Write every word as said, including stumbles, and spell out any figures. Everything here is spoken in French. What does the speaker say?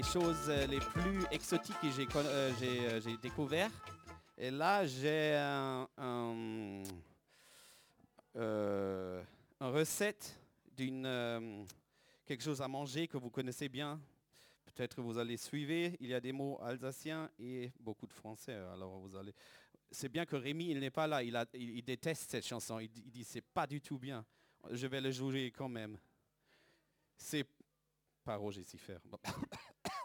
choses euh, les plus exotiques que j'ai con- euh, j'ai, euh, j'ai découvert. Et là, j'ai un, un, euh, un recette d'une euh, quelque chose à manger que vous connaissez bien. Peut-être vous allez suivre. Il y a des mots alsaciens et beaucoup de français. Alors vous allez. C'est bien que Rémi, il n'est pas là. Il, a, il, il déteste cette chanson. Il, il dit c'est pas du tout bien. Je vais le jouer quand même. C'est pas Roger Siffert. Bon.